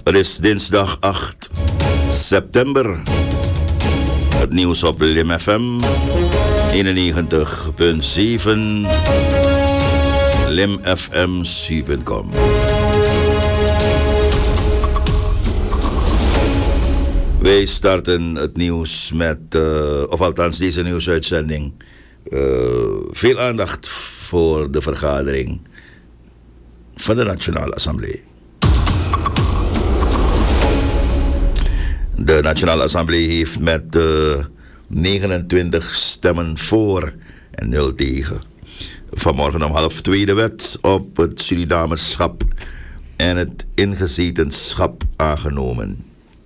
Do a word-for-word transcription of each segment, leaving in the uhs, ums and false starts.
Het is dinsdag acht september. Het nieuws op Lim F M eenennegentig punt zeven, lim f m c punt com. Wij starten het nieuws met, uh, of althans deze nieuwsuitzending, uh, veel aandacht voor de vergadering van de Nationale Assemblée. De Nationale Assemblée heeft met uh, negenentwintig stemmen voor en nul tegen vanmorgen om half twee de wet op het Surinamerschap en het ingezetenschap aangenomen.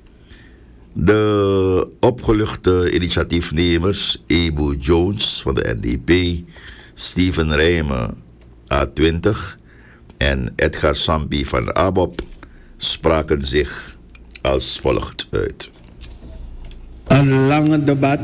De opgeluchte initiatiefnemers Ebu Jones van de N D P, Steven Rijmen A twintig en Edgar Sambi van A B O P spraken zich als volgt uit. Een lange debat.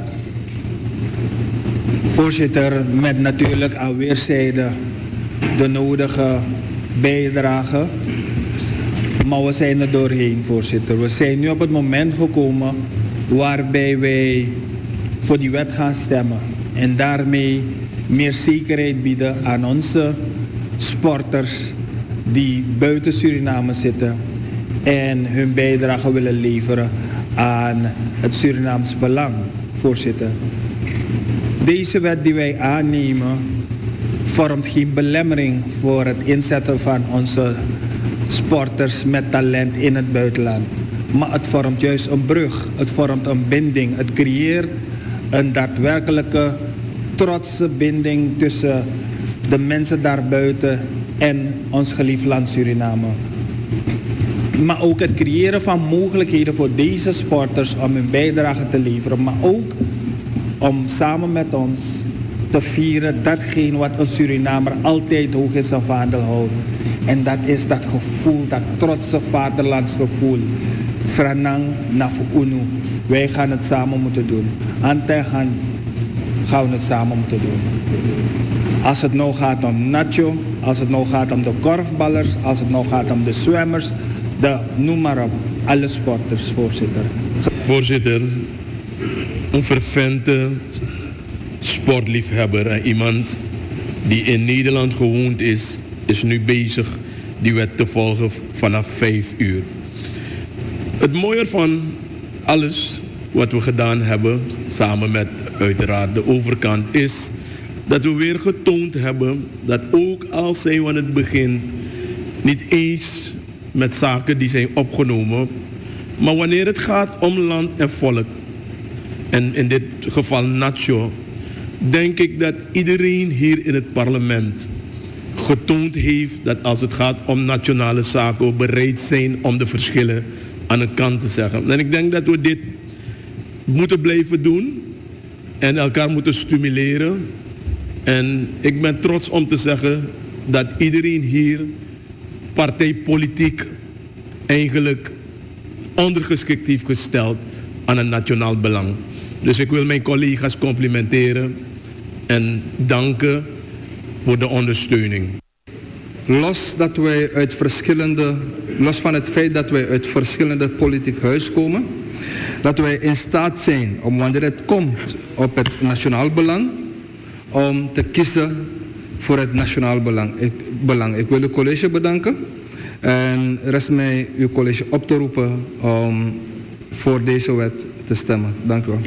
Voorzitter, met natuurlijk aan weerszijden de nodige bijdrage. Maar we zijn er doorheen, voorzitter. We zijn nu op het moment gekomen waarbij wij voor die wet gaan stemmen. En daarmee meer zekerheid bieden aan onze sporters die buiten Suriname zitten en hun bijdrage willen leveren aan het Surinaams belang, voorzitter. Deze wet die wij aannemen vormt geen belemmering voor het inzetten van onze sporters met talent in het buitenland. Maar het vormt juist een brug, het vormt een binding. Het creëert een daadwerkelijke trotse binding tussen de mensen daarbuiten en ons geliefd land Suriname. Maar ook het creëren van mogelijkheden voor deze sporters om hun bijdrage te leveren. Maar ook om samen met ons te vieren datgene wat een Surinamer altijd hoog in zijn vaandel houdt. En dat is dat gevoel, dat trotse vaderlandsgevoel. Sranang nafu unu. Wij gaan het samen moeten doen. Hand in hand gaan we het samen moeten doen. Als het nou gaat om Nacho, als het nou gaat om de korfballers, als het nou gaat om de zwemmers, de, noem maar op, alle sporters, voorzitter. Voorzitter, een fervente sportliefhebber en iemand die in Nederland gewoond is, is nu bezig die wet te volgen vanaf vijf uur. Het mooie van alles wat we gedaan hebben, samen met uiteraard de overkant, is dat we weer getoond hebben dat ook al zijn we aan het begin niet eens met zaken die zijn opgenomen, maar wanneer het gaat om land en volk, en in dit geval Nacho, denk ik dat iedereen hier in het parlement getoond heeft dat als het gaat om nationale zaken we bereid zijn om de verschillen aan de kant te zeggen. En ik denk dat we dit moeten blijven doen en elkaar moeten stimuleren. En ik ben trots om te zeggen dat iedereen hier partijpolitiek eigenlijk ondergeschikt heeft gesteld aan een nationaal belang. Dus ik wil mijn collega's complimenteren en danken voor de ondersteuning. Los, dat wij uit verschillende, los van het feit dat wij uit verschillende politiek huis komen, dat wij in staat zijn om wanneer het komt op het nationaal belang, om te kiezen voor het nationaal belang. Ik, belang. Ik wil uw college bedanken en rest mij uw college op te roepen om voor deze wet te stemmen. Dank u wel.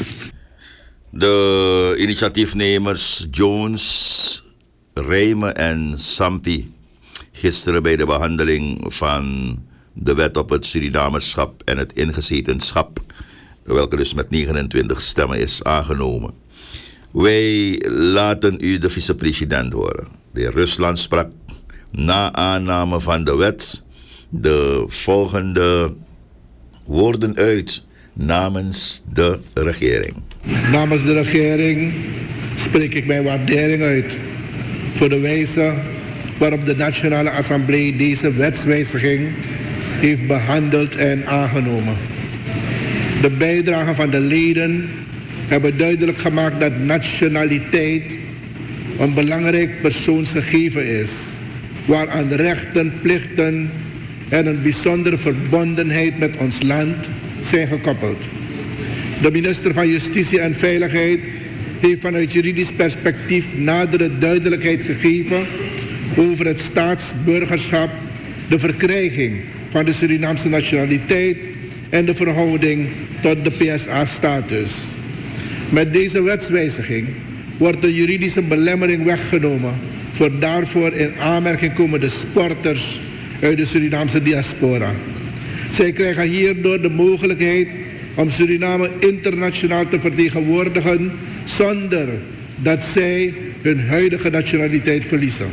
De initiatiefnemers Jones, Rijmen en Sampi gisteren bij de behandeling van de wet op het Surinamerschap en het ingezetenschap, welke dus met negenentwintig stemmen is aangenomen. Wij laten u de vicepresident horen. De heer Rusland sprak na aanname van de wet de volgende woorden uit namens de regering. Namens de regering spreek ik mijn waardering uit voor de wijze waarop de Nationale Assemblée deze wetswijziging heeft behandeld en aangenomen. De bijdrage van de leden hebben duidelijk gemaakt dat nationaliteit een belangrijk persoonsgegeven is, waaraan rechten, plichten en een bijzondere verbondenheid met ons land zijn gekoppeld. De minister van Justitie en Veiligheid heeft vanuit juridisch perspectief nadere duidelijkheid gegeven over het staatsburgerschap, de verkrijging van de Surinaamse nationaliteit en de verhouding tot de P S A-status. Met deze wetswijziging wordt de juridische belemmering weggenomen voor daarvoor in aanmerking komende sporters uit de Surinaamse diaspora. Zij krijgen hierdoor de mogelijkheid om Suriname internationaal te vertegenwoordigen zonder dat zij hun huidige nationaliteit verliezen.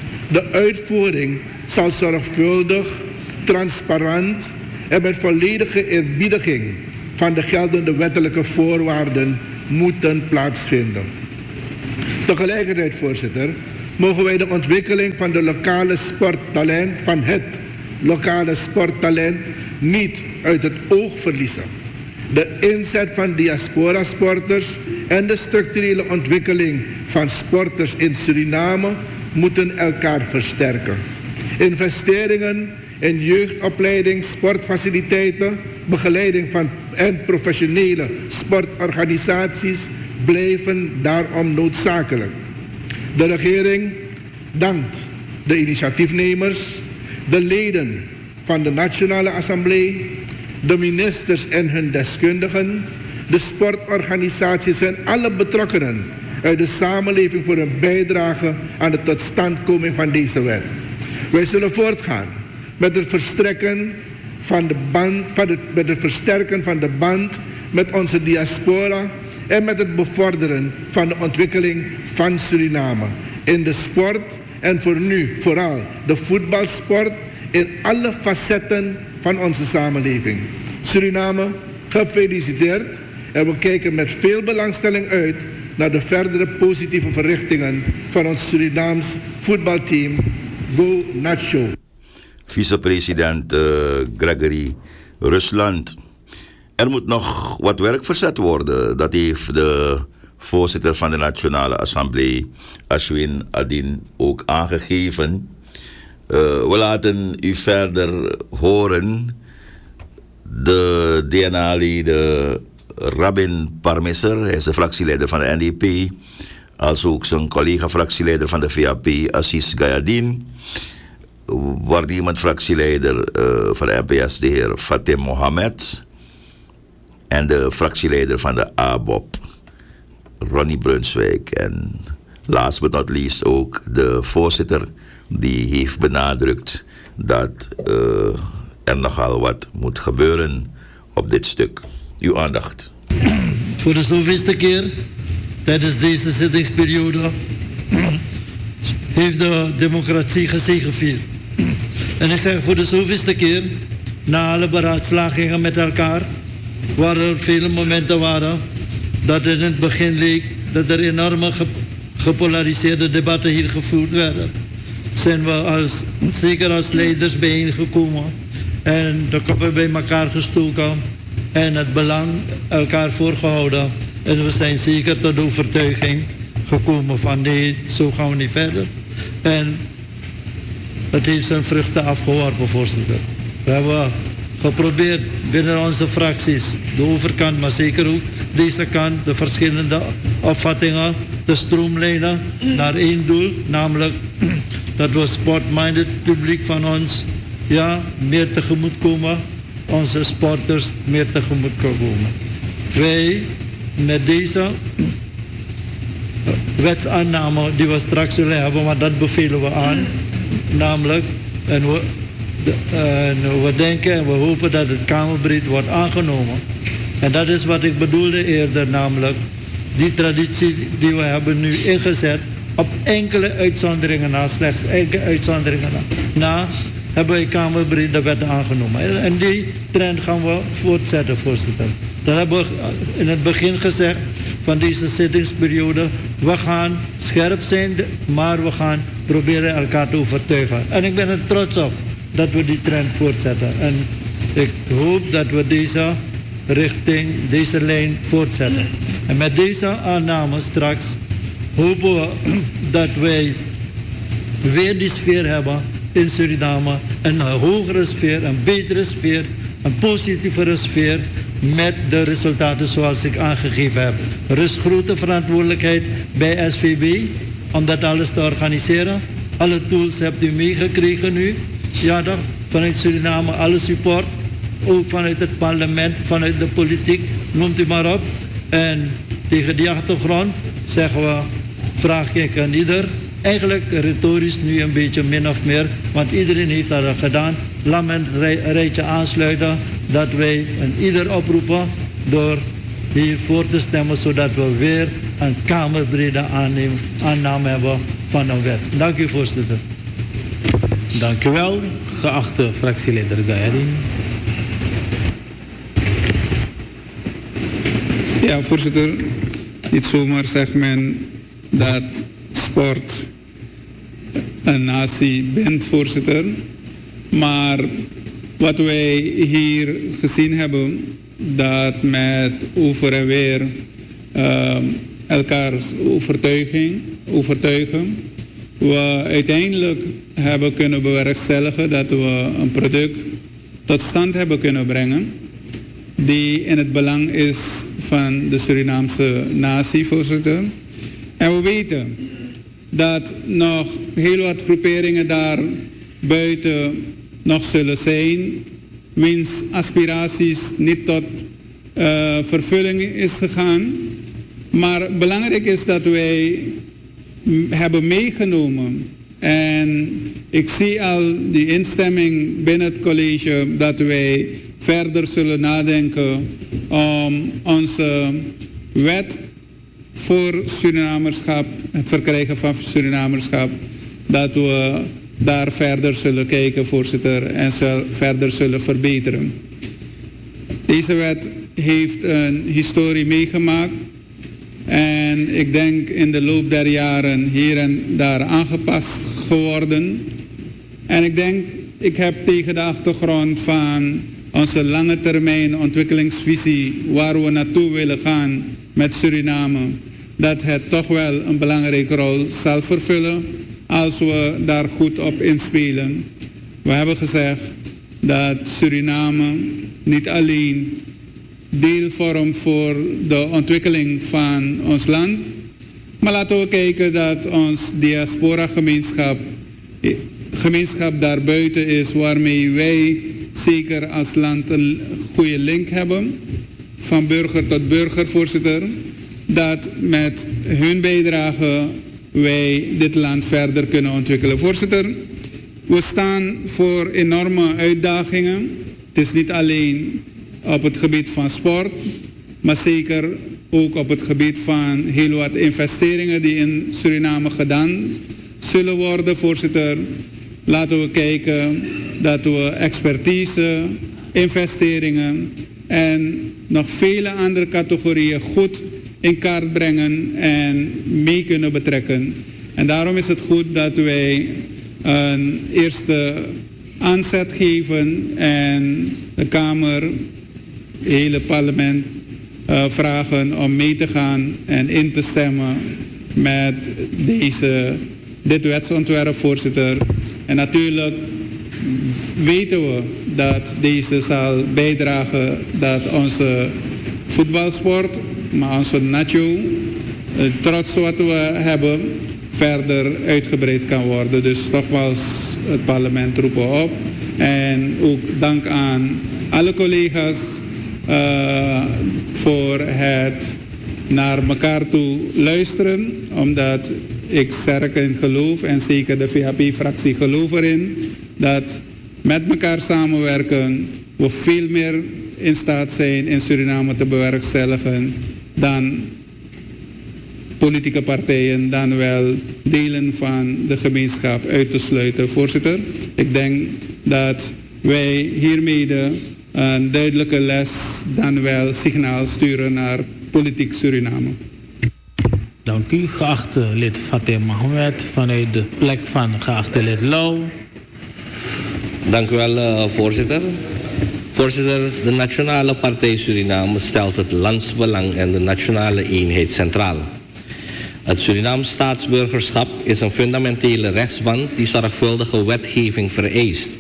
De uitvoering zal zorgvuldig, transparant en met volledige eerbiediging van de geldende wettelijke voorwaarden moeten plaatsvinden. Tegelijkertijd, voorzitter, mogen wij de ontwikkeling van de lokale sporttalent, van het lokale sporttalent niet uit het oog verliezen. De inzet van diaspora-sporters en de structurele ontwikkeling van sporters in Suriname moeten elkaar versterken. Investeringen in jeugdopleiding, sportfaciliteiten, begeleiding van en professionele sportorganisaties blijven daarom noodzakelijk. De regering dankt de initiatiefnemers, de leden van de Nationale Assemblée, de ministers en hun deskundigen, de sportorganisaties en alle betrokkenen uit de samenleving voor hun bijdrage aan de totstandkoming van deze wet. Wij zullen voortgaan met het verstrekken van de band, van het, met het versterken van de band met onze diaspora en met het bevorderen van de ontwikkeling van Suriname in de sport en voor nu vooral de voetbalsport in alle facetten van onze samenleving. Suriname, gefeliciteerd en we kijken met veel belangstelling uit naar de verdere positieve verrichtingen van ons Surinaams voetbalteam Go Nacho. Vicepresident uh, Gregory Rusland. Er moet nog wat werk verzet worden. Dat heeft de voorzitter van de Nationale Assemblée, Ashwin Adin, ook aangegeven. Uh, we laten u verder horen. De D N A-leden Rabin Parmisser, hij is de fractieleider van de N D P, als ook zijn collega-fractieleider van de V A P, Assis Gayadin. Waarnemend fractieleider uh, van de N P S, de heer Fatim Mohamed. En de fractieleider van de A B O P, Ronnie Brunswijk. En last but not least ook de voorzitter, die heeft benadrukt dat uh, er nogal wat moet gebeuren op dit stuk. Uw aandacht. Voor de zoveelste keer tijdens deze zittingsperiode heeft de democratie gezegevierd. En ik zeg voor de zoveelste keer, na alle beraadslagingen met elkaar, waar er vele momenten waren dat het in het begin leek dat er enorme gepolariseerde debatten hier gevoerd werden, zijn we als, zeker als leiders bijeengekomen en de koppen bij elkaar gestoken en het belang elkaar voorgehouden. En we zijn zeker tot de overtuiging gekomen van nee, zo gaan we niet verder. En het heeft zijn vruchten afgeworpen, voorzitter. We hebben geprobeerd binnen onze fracties, de overkant, maar zeker ook deze kant, de verschillende opvattingen te stroomlijnen naar één doel, namelijk dat we sport-minded publiek van ons ja, meer tegemoet komen, onze sporters meer tegemoet komen. Wij met deze wetsaanname die we straks zullen hebben, maar dat bevelen we aan, namelijk, en we, de, en we denken en we hopen dat het kamerbreed wordt aangenomen. En dat is wat ik bedoelde eerder, namelijk die traditie die we hebben nu ingezet, op enkele uitzonderingen na, slechts enkele uitzonderingen na, na hebben wij kamerbreed de wet aangenomen. En die trend gaan we voortzetten, voorzitter. Dat hebben we in het begin gezegd van deze zittingsperiode. We gaan scherp zijn, maar we gaan proberen elkaar te overtuigen. En ik ben er trots op dat we die trend voortzetten. En ik hoop dat we deze richting, deze lijn voortzetten. En met deze aanname straks hopen we dat wij weer die sfeer hebben in Suriname een hogere sfeer, een betere sfeer, een positievere sfeer met de resultaten zoals ik aangegeven heb. Er is grote verantwoordelijkheid bij S V B om dat alles te organiseren. Alle tools hebt u meegekregen nu. Ja, dan vanuit Suriname alle support. Ook vanuit het parlement, vanuit de politiek, noemt u maar op. En tegen die achtergrond zeggen we, vraag ik aan ieder. Eigenlijk retorisch nu een beetje min of meer, want iedereen heeft dat gedaan. Laat me een rijtje aansluiten dat wij een ieder oproepen door hier voor te stemmen, zodat we weer een kamerbrede aanname hebben van een wet. Dank u, voorzitter. Dank u wel, geachte fractieleider Gayarin. Ja, voorzitter. Niet zomaar zegt men dat sport een natie bent, voorzitter. Maar wat wij hier gezien hebben, dat met over en weer uh, elkaars overtuiging, overtuigen, we uiteindelijk hebben kunnen bewerkstelligen dat we een product tot stand hebben kunnen brengen die in het belang is van de Surinaamse natie, voorzitter. En we weten dat nog heel wat groeperingen daar buiten nog zullen zijn, wiens aspiraties niet tot uh, vervulling is gegaan. Maar belangrijk is dat wij hebben meegenomen. En ik zie al die instemming binnen het college dat wij verder zullen nadenken om onze wet voor Surinamerschap, het verkrijgen van Surinamerschap, dat we daar verder zullen kijken, voorzitter, en verder zullen verbeteren. Deze wet heeft een historie meegemaakt en ik denk in de loop der jaren hier en daar aangepast geworden. En ik denk, ik heb tegen de achtergrond van onze lange termijn ontwikkelingsvisie, waar we naartoe willen gaan met Suriname, dat het toch wel een belangrijke rol zal vervullen als we daar goed op inspelen. We hebben gezegd dat Suriname niet alleen deel vormt voor de ontwikkeling van ons land, maar laten we kijken dat ons diaspora gemeenschap, gemeenschap daarbuiten is, waarmee wij zeker als land een goede link hebben, van burger tot burger, voorzitter, dat met hun bijdrage wij dit land verder kunnen ontwikkelen. Voorzitter, we staan voor enorme uitdagingen. Het is niet alleen op het gebied van sport, maar zeker ook op het gebied van heel wat investeringen die in Suriname gedaan zullen worden, voorzitter. Laten we kijken dat we expertise, investeringen en nog vele andere categorieën goed in kaart brengen en mee kunnen betrekken. En daarom is het goed dat wij een eerste aanzet geven en de Kamer, het hele parlement uh, vragen om mee te gaan en in te stemmen met deze, dit wetsontwerp, voorzitter. En natuurlijk weten we dat deze zal bijdragen dat onze voetbalsport, maar onze nacho, het trots wat we hebben, verder uitgebreid kan worden. Dus nogmaals, het parlement roepen op. En ook dank aan alle collega's uh, voor het naar elkaar toe luisteren. Omdat ik sterk in geloof, en zeker de V H P-fractie gelooft erin, dat met elkaar samenwerken we veel meer in staat zijn in Suriname te bewerkstelligen dan politieke partijen, dan wel delen van de gemeenschap uit te sluiten. Voorzitter, ik denk dat wij hiermee een duidelijke les, dan wel signaal sturen naar politiek Suriname. Dank u, geachte lid Fatem Mohamed, vanuit de plek van geachte lid Lau. Dank u wel, uh, voorzitter. Voorzitter, de Nationale Partij Suriname stelt het landsbelang en de nationale eenheid centraal. Het Surinaams staatsburgerschap is een fundamentele rechtsband die zorgvuldige wetgeving vereist.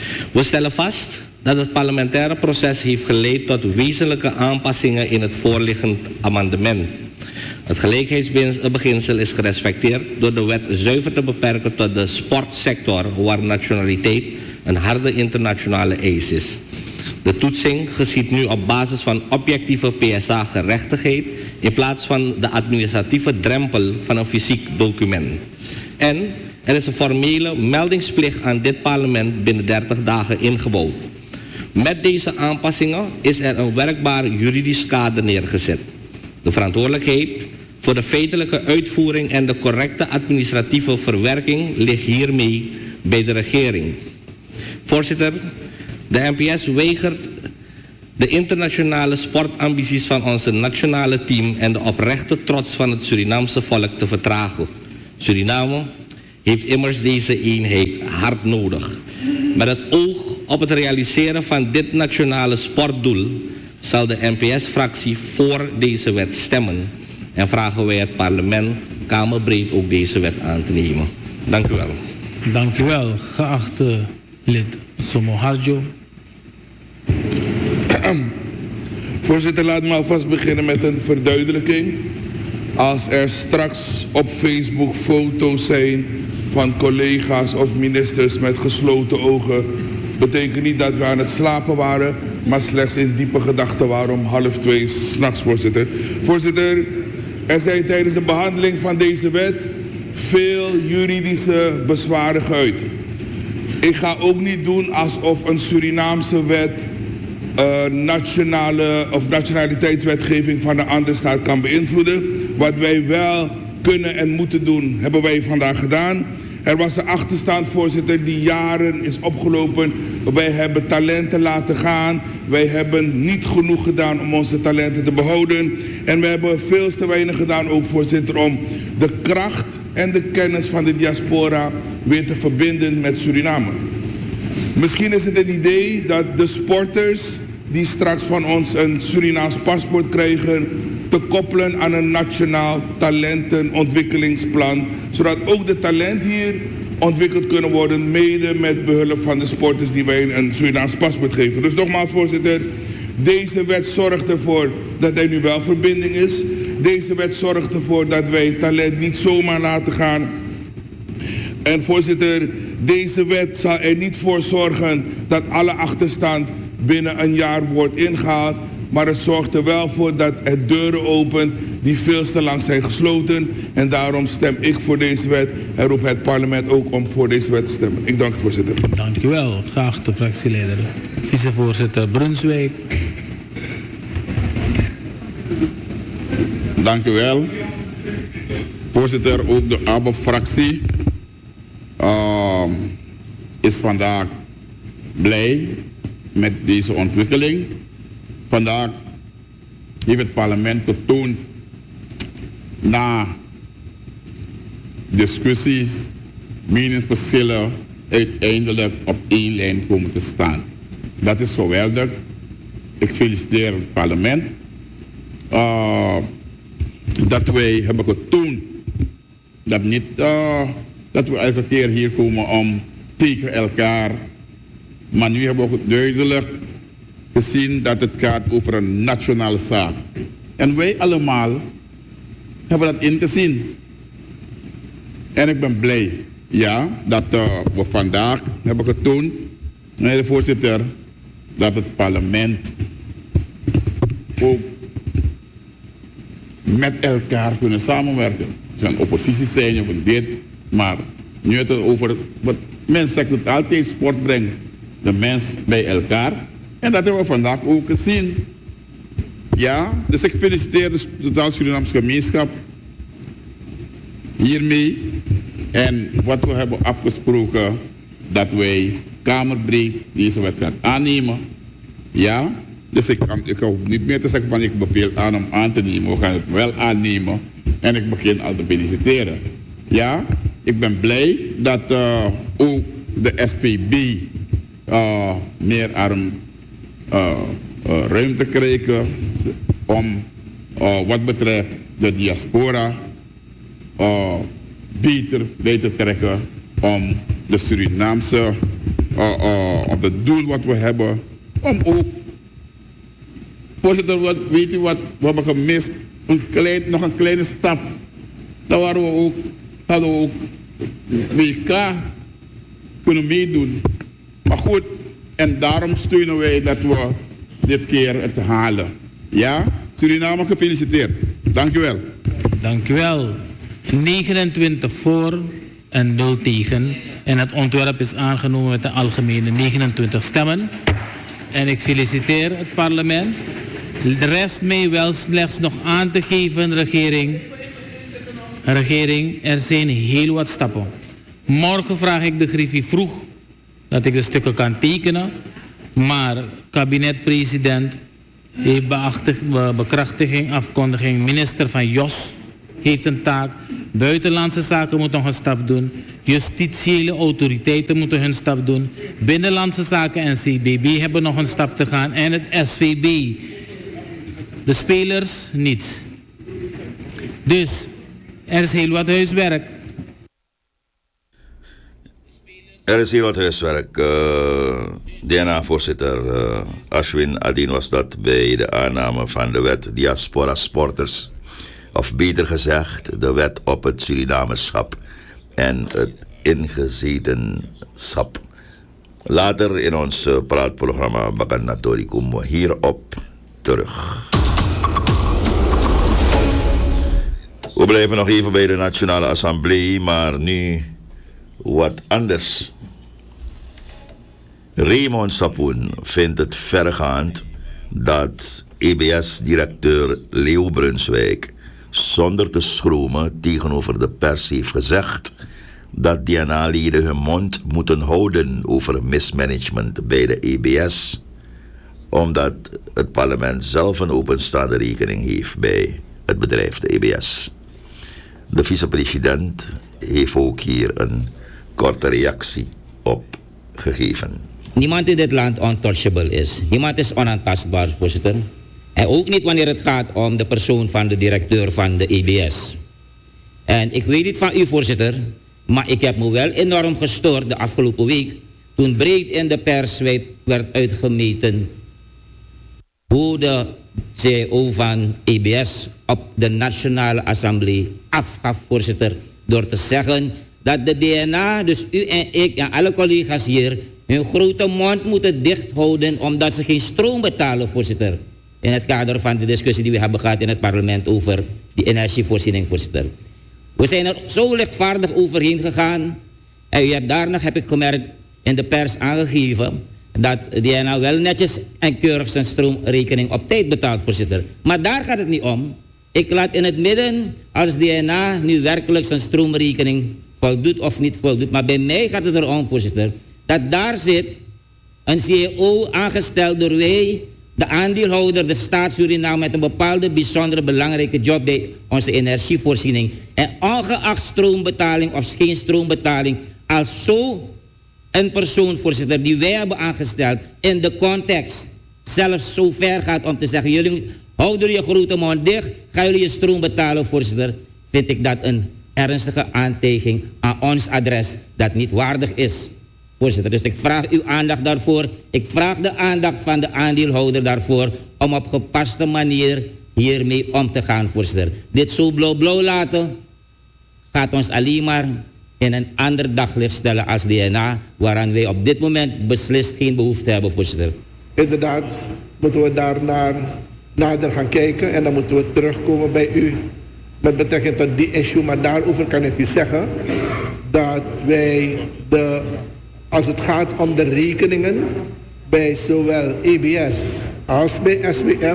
We stellen vast dat het parlementaire proces heeft geleid tot wezenlijke aanpassingen in het voorliggend amendement. Het gelijkheidsbeginsel is gerespecteerd door de wet zuiver te beperken tot de sportsector, waar nationaliteit een harde internationale eis is. De toetsing geschiet nu op basis van objectieve P S A-gerechtigheid in plaats van de administratieve drempel van een fysiek document. En er is een formele meldingsplicht aan dit parlement binnen dertig dagen ingebouwd. Met deze aanpassingen is er een werkbaar juridisch kader neergezet. De verantwoordelijkheid voor de feitelijke uitvoering en de correcte administratieve verwerking ligt hiermee bij de regering. Voorzitter, de N P S weigert de internationale sportambities van onze nationale team en de oprechte trots van het Surinaamse volk te vertragen. Suriname heeft immers deze eenheid hard nodig. Met het oog op het realiseren van dit nationale sportdoel zal de N P S-fractie voor deze wet stemmen. En vragen wij het parlement kamerbreed ook deze wet aan te nemen. Dank u wel. Dank u wel, geachte lid Somo Harjo. Voorzitter, laat me alvast beginnen met een verduidelijking. Als er straks op Facebook foto's zijn van collega's of ministers met gesloten ogen, betekent niet dat we aan het slapen waren, maar slechts in diepe gedachten waren om half twee 's nachts, voorzitter. Voorzitter, er zijn tijdens de behandeling van deze wet veel juridische bezwaren geuit. Ik ga ook niet doen alsof een Surinaamse wet uh, nationale of nationaliteitswetgeving van een andere staat kan beïnvloeden. Wat wij wel kunnen en moeten doen, hebben wij vandaag gedaan. Er was een achterstand, voorzitter, die jaren is opgelopen. Wij hebben talenten laten gaan. Wij hebben niet genoeg gedaan om onze talenten te behouden. En we hebben veel te weinig gedaan ook, voorzitter, om de kracht en de kennis van de diaspora weer te verbinden met Suriname. Misschien is het het idee dat de sporters die straks van ons een Surinaams paspoort krijgen, te koppelen aan een nationaal talentenontwikkelingsplan, zodat ook de talent hier ontwikkeld kunnen worden, mede met behulp van de sporters die wij een Surinaams paspoort geven. Dus nogmaals, voorzitter, deze wet zorgt ervoor dat er nu wel verbinding is. Deze wet zorgt ervoor dat wij talent niet zomaar laten gaan. En voorzitter, deze wet zal er niet voor zorgen dat alle achterstand binnen een jaar wordt ingehaald. Maar het zorgt er wel voor dat het deuren opent die veel te lang zijn gesloten. En daarom stem ik voor deze wet en roep het parlement ook om voor deze wet te stemmen. Ik dank u, voorzitter. Dank u wel, geachte fractieleider. Vicevoorzitter Brunswijk. Dank u wel. Voorzitter, ook de A B O P-fractie uh, is vandaag blij met deze ontwikkeling. Vandaag heeft het parlement getoond na discussies, meningsverschillen uiteindelijk op één lijn komen te staan. Dat is geweldig. Ik feliciteer het parlement uh, dat wij hebben getoond dat, niet, uh, dat we elke keer hier komen om tegen elkaar, maar nu hebben we duidelijk gezien dat het gaat over een nationale zaak. En wij allemaal hebben dat ingezien. En ik ben blij, ja, dat uh, we vandaag hebben getoond, meneer de voorzitter, dat het parlement ook met elkaar kunnen samenwerken. Er zijn opposities zijn of dit, maar nu het over, wat men zegt het altijd, sport brengt de mens bij elkaar. En dat hebben we vandaag ook gezien. Ja, dus ik feliciteer de totaal Surinaamse gemeenschap hiermee. En wat we hebben afgesproken, dat wij kamerbreed deze wet gaan aannemen. Ja, dus ik, kan, ik hoef niet meer te zeggen van ik beveel aan om aan te nemen. We gaan het wel aannemen. En ik begin al te feliciteren. Ja, ik ben blij dat uh, ook de S P B uh, meer arm Uh, uh, ruimte krijgen om uh, wat betreft de diaspora uh, beter bij te trekken om de Surinaamse uh, uh, op het doel wat we hebben. Om ook, voorzitter, wat, weet u wat we hebben gemist? Een klein, nog een kleine stap. Daar waren we ook, hadden we ook W K kunnen meedoen. Maar goed, en daarom steunen wij dat we dit keer het halen. Ja, Suriname gefeliciteerd. Dank u wel. Dank u wel. negenentwintig voor en nul tegen. En het ontwerp is aangenomen met de algemene negenentwintig stemmen. En ik feliciteer het parlement. De rest mij wel slechts nog aan te geven, regering. Regering, er zijn heel wat stappen. Morgen vraag ik de griffie vroeg dat ik de stukken kan tekenen. Maar kabinet-president heeft bekrachtiging, afkondiging. Minister van Jos heeft een taak. Buitenlandse zaken moeten nog een stap doen. Justitiële autoriteiten moeten hun stap doen. Binnenlandse zaken en C B B hebben nog een stap te gaan. En het S V B. De spelers niets. Dus er is heel wat huiswerk. Er is heel wat huiswerk. Uh, D N A-voorzitter uh, Ashwin Adin was dat bij de aanname van de wet Diaspora Sporters. Of beter gezegd, de wet op het Surinamerschap en het ingezetenschap. Later in ons uh, praatprogramma Bakanatori komen we hierop terug. We blijven nog even bij de Nationale Assemblée, maar nu wat anders. Raymond Sapoen vindt het verregaand dat E B S-directeur Leo Brunswijk zonder te schromen tegenover de pers heeft gezegd dat D N A-leden hun mond moeten houden over mismanagement bij de E B S, omdat het parlement zelf een openstaande rekening heeft bij het bedrijf de E B S. De vicepresident heeft ook hier een korte reactie op gegeven. Niemand in dit land untouchable is. Niemand is onaantastbaar, voorzitter. En ook niet wanneer het gaat om de persoon van de directeur van de E B S. En ik weet niet van u, voorzitter, maar ik heb me wel enorm gestoord de afgelopen week toen breed in de pers werd uitgemeten hoe de C E O van E B S op de Nationale Assemblée afgaf, voorzitter, door te zeggen dat de D N A, dus u en ik en alle collega's hier, hun grote mond moeten dicht houden omdat ze geen stroom betalen, voorzitter. In het kader van de discussie die we hebben gehad in het parlement over die energievoorziening, voorzitter. We zijn er zo lichtvaardig overheen gegaan. En u hebt daarna, heb ik gemerkt, in de pers aangegeven dat D N A wel netjes en keurig zijn stroomrekening op tijd betaalt, voorzitter. Maar daar gaat het niet om. Ik laat in het midden als D N A nu werkelijk zijn stroomrekening voldoet of niet voldoet. Maar bij mij gaat het erom, voorzitter, dat daar zit een C E O aangesteld door wij, de aandeelhouder, de staat Suriname, met een bepaalde bijzondere belangrijke job bij onze energievoorziening. En ongeacht stroombetaling of geen stroombetaling, als zo een persoon, voorzitter, die wij hebben aangesteld, in de context zelfs zo ver gaat om te zeggen, jullie houden je grote mond dicht, gaan jullie je stroom betalen, voorzitter, vind ik dat een ernstige aantijging aan ons adres dat niet waardig is. Voorzitter, dus ik vraag uw aandacht daarvoor. Ik vraag de aandacht van de aandeelhouder daarvoor om op gepaste manier hiermee om te gaan, voorzitter. Dit zo blauw-blauw laten gaat ons alleen maar in een ander daglicht stellen als D N A, waaraan wij op dit moment beslist geen behoefte hebben, voorzitter. Inderdaad, moeten we daar naar, nader gaan kijken en dan moeten we terugkomen bij u met betrekking tot die issue. Maar daarover kan ik u zeggen dat wij de... Als het gaat om de rekeningen bij zowel E B S als bij S W M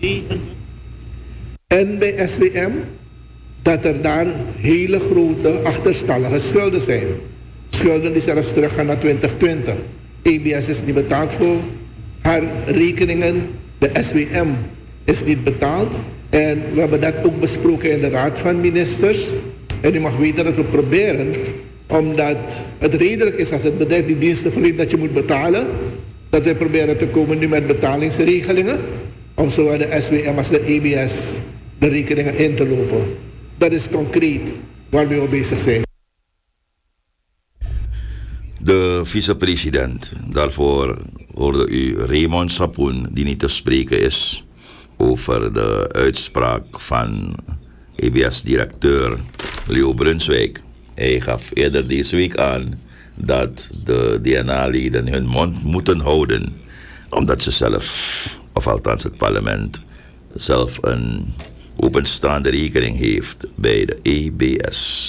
en bij S W M, dat er daar hele grote achterstallige schulden zijn. Schulden die zelfs teruggaan naar twintig twintig. E B S is niet betaald voor haar rekeningen, de S W M is niet betaald. En we hebben dat ook besproken in de Raad van Ministers. En u mag weten dat we proberen, omdat het redelijk is als het bedrijf die diensten verleent dat je moet betalen, dat wij proberen te komen nu met betalingsregelingen om zowel de S W M als de E B S de rekeningen in te lopen. Dat is concreet waar we mee bezig zijn. De vicepresident, daarvoor hoorde u Raymond Sapoen, die niet te spreken is over de uitspraak van E B S-directeur Leo Brunswijk. Hij gaf eerder deze week aan dat de D N A-leden hun mond moeten houden, omdat ze zelf, of althans het parlement, zelf een openstaande rekening heeft bij de E B S.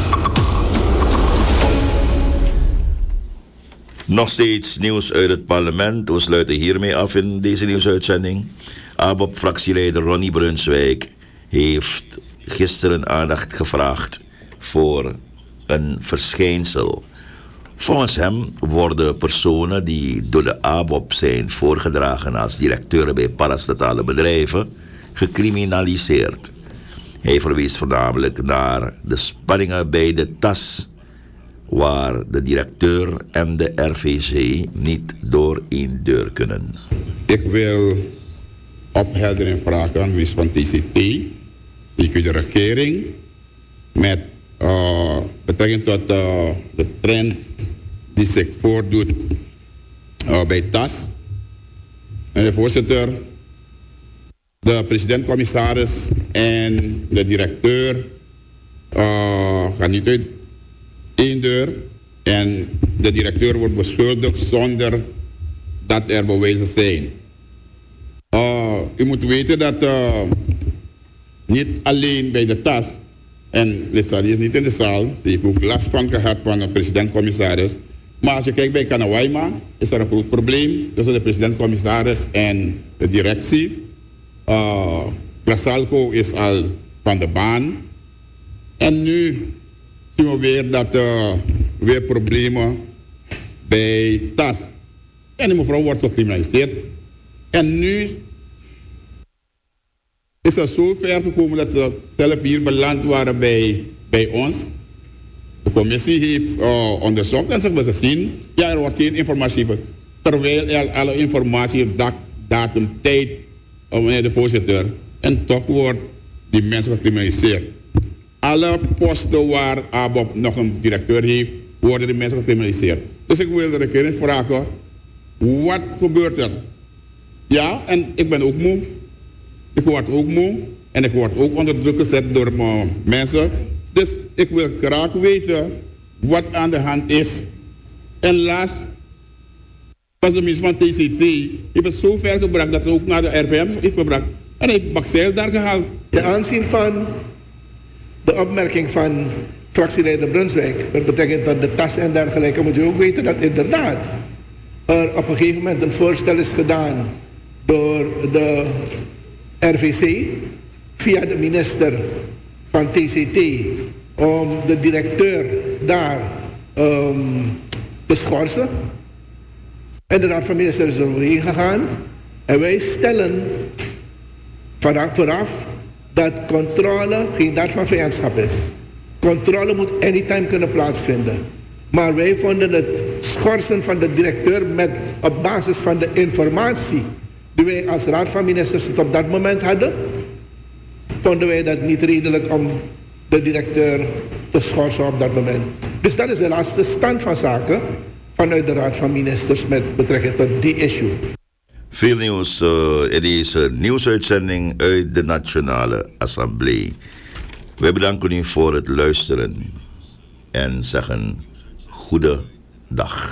Nog steeds nieuws uit het parlement. We sluiten hiermee af in deze nieuwsuitzending. A B O P-fractieleider Ronnie Brunswijk heeft gisteren aandacht gevraagd voor een verschijnsel. Volgens hem worden personen die door de A B O P zijn voorgedragen als directeuren bij parastatale bedrijven gecriminaliseerd. Hij verwees voornamelijk naar de spanningen bij de T A S, waar de directeur en de R V C niet door één deur kunnen. Ik wil opheldering vragen aan wie van T C T, de regering, met uh, betrekking tot uh, de trend die zich voordoet uh, bij T A S. En de voorzitter, de president-commissaris en de directeur uh, gaan niet uit één deur. En de directeur wordt beschuldigd zonder dat er bewijzen zijn. Uh, u moet weten dat uh, niet alleen bij de T A S, en Lisa die is niet in de zaal, ze heeft ook last van gehad van de president-commissaris. Maar als je kijkt bij Kanawaima, is er een groot probleem tussen de president-commissaris en de directie. Uh, Grasalco is al van de baan. En nu zien we weer dat uh, weer problemen bij T A S. En die mevrouw wordt gecriminaliseerd. En nu is het zo ver gekomen dat ze zelf hier beland waren bij, bij ons. De commissie heeft uh, onderzocht en ze hebben gezien, ja, er wordt geen informatie. Terwijl er alle informatie, dag, datum, tijd, uh, meneer de voorzitter, en toch wordt die mensen gecriminaliseerd. Alle posten waar A B O P nog een directeur heeft, worden die mensen gecriminaliseerd. Dus ik wil de regering vragen, wat gebeurt er? Ja, en ik ben ook moe. Ik word ook moe. En ik word ook onder druk gezet door mijn mensen. Dus ik wil graag weten wat aan de hand is. En laatst was de minister van T C T heeft het zo ver gebracht dat ze ook naar de R V M heeft gebracht. En hij heeft Baxel daar gehaald. Ten aanzien van de opmerking van fractieleider Brunswijk met betrekking tot de T A S en dergelijke, moet je ook weten dat inderdaad er op een gegeven moment een voorstel is gedaan door de R V C via de minister van T C T om de directeur daar um, te schorsen. En de raad van ministers is er overheen gegaan. En wij stellen vanaf vooraf dat controle geen daad van vijandschap is. Controle moet anytime kunnen plaatsvinden. Maar wij vonden het schorsen van de directeur met, op basis van de informatie die wij als raad van ministers tot op dat moment hadden, vonden wij dat niet redelijk om de directeur te schorsen op dat moment. Dus dat is de laatste stand van zaken vanuit de raad van ministers met betrekking tot die issue. Veel nieuws uh, in deze nieuwsuitzending uit de Nationale Assemblée. Wij bedanken u voor het luisteren en zeggen goede dag.